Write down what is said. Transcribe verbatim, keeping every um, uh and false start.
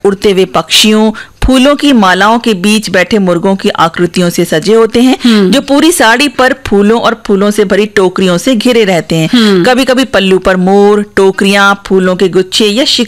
उड़ते हुए पक्षियों, फूलों की मालाओं के बीच बैठे मुर्गों की आकृतियों से सजे होते हैं, जो पूरी साड़ी पर फूलों और फूलों से भरी टोकरियों से घिरे रहते हैं। कभी कभी पल्लू पर मोर, टोकरियां, फूलों के गुच्छे या शिखा